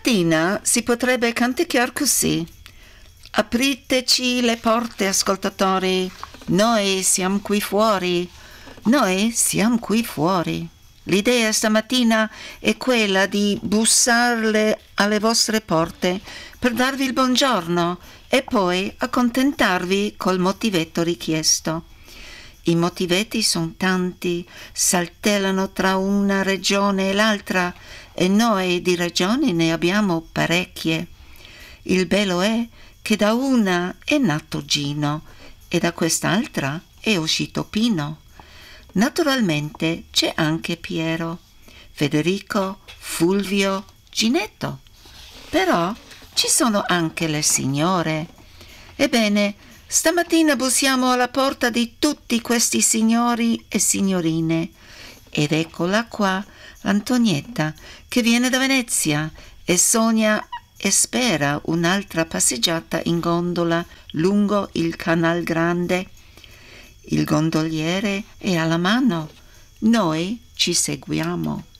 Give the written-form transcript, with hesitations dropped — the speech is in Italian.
Stamattina si potrebbe canticchiare così. Apriteci le porte, ascoltatori. Noi siamo qui fuori. Noi siamo qui fuori. L'idea stamattina è quella di bussarle alle vostre porte per darvi il buongiorno e poi accontentarvi col motivetto richiesto. I motivetti sono tanti, saltellano tra una regione e l'altra e noi di regioni ne abbiamo parecchie. Il bello è che da una è nato Gino e da quest'altra è uscito Pino. Naturalmente c'è anche Piero, Federico, Fulvio, Ginetto. Però ci sono anche le signore. Ebbene, stamattina bussiamo alla porta di tutti questi signori e signorine. Ed eccola qua, Antonietta, che viene da Venezia e sogna e spera un'altra passeggiata in gondola lungo il Canal Grande. Il gondoliere è alla mano. Noi ci seguiamo.